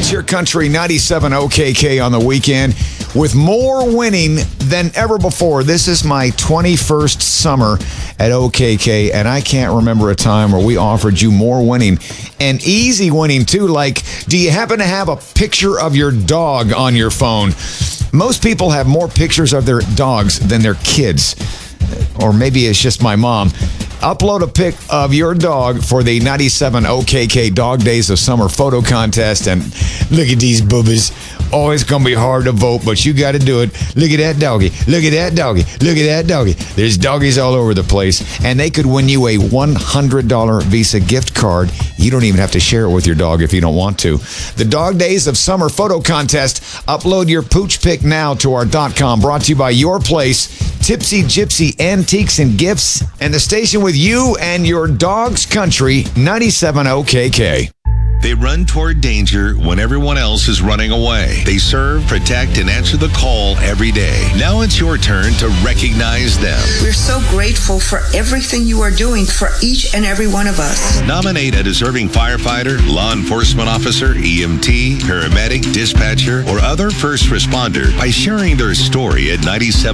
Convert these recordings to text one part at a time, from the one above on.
It's your country 97 OKK on the weekend with more winning than ever before. This is my 21st summer at OKK, and I can't remember a time where we offered you more winning and easy winning too. Like, do you happen to have a picture of your dog on your phone? Most people have more pictures of their dogs than their kids. Or maybe it's just my mom. Upload a pic of your dog for the 97 OKK Dog Days of Summer photo contest. And look at these boobies. Oh, it's going to be hard to vote, but you got to do it. Look at that doggy. Look at that doggy. Look at that doggy. There's doggies all over the place. And they could win you a $100 Visa gift card. You don't even have to share it with your dog if you don't want to. The Dog Days of Summer photo contest. Upload your pooch pic now to our .com. Brought to you by Your Place, Tipsy Gypsy Antiques and Gifts, and the station with you and your dog's country, 97 OKK. They run toward danger when everyone else is running away. They serve, protect, and answer the call every day. Now it's your turn to recognize them. We're so grateful for everything you are doing for each and every one of us. Nominate a deserving firefighter, law enforcement officer, EMT, paramedic, dispatcher, or other first responder by sharing their story at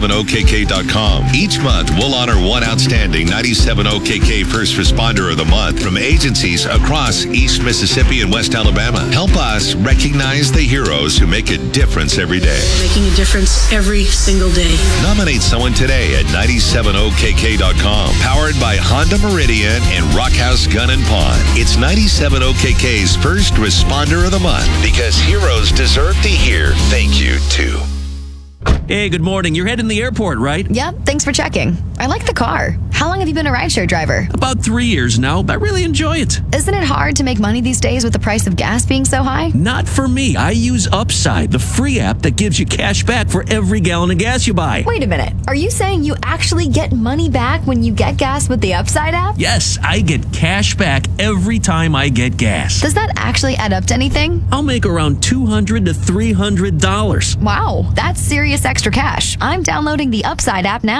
97okk.com. Each month, we'll honor one outstanding 97OKK First Responder of the Month from agencies across East Mississippi and West Alabama. Help us recognize the heroes who make a difference every day. Making a difference every single day. Nominate someone today at 97okk.com. Powered by Honda Meridian and Rockhouse Gun and Pawn. It's 97OKK's First Responder of the Month because heroes deserve to hear thank you too. Hey, good morning. You're heading to the airport, right? Yep, thanks for checking. I like the car. How long have you been a rideshare driver? About 3 years now. I really enjoy it. Isn't it hard to make money these days with the price of gas being so high? Not for me. I use Upside, the free app that gives you cash back for every gallon of gas you buy. Wait a minute. Are you saying you actually get money back when you get gas with the Upside app? Yes, I get cash back every time I get gas. Does that actually add up to anything? I'll make around $200 to $300. Wow, that's serious extra cash. I'm downloading the Upside app now.